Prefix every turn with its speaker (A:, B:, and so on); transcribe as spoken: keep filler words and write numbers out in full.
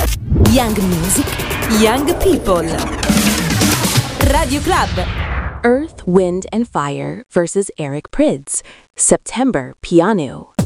A: Young music, young people. Radio Club.
B: Earth, Wind and Fire versus Eric Prydz. September Piano.